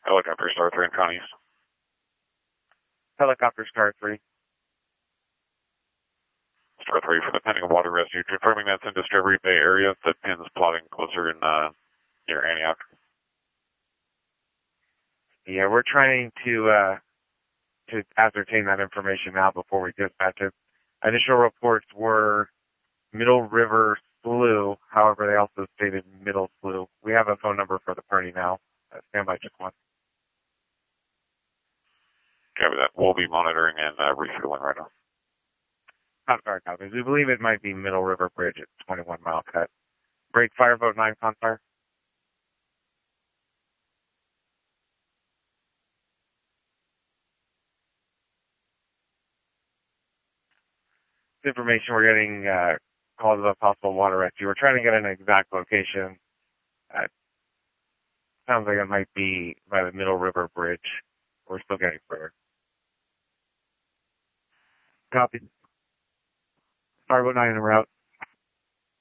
Helicopter Star 3 and Connie East. Helicopter Star 3. Star 3 for the pending water rescue, confirming that's in Discovery Bay area. The pin's plotting closer in near Antioch. Yeah, we're trying to ascertain that information now before we dispatch it. Initial reports were Middle River Slough. However, they also stated Middle Slough. We have a phone number for the party now. Stand by just one. Copy that. We'll be monitoring and refueling right now. Confire copies. We believe it might be Middle River Bridge at 21 Mile Cut. Break Fireboat 9, Confire. Information we're getting calls about possible water rescue. We're trying to get an exact location. Sounds like it might be by the Middle River Bridge. We're still getting further. Copy. Fireboat 9 en route.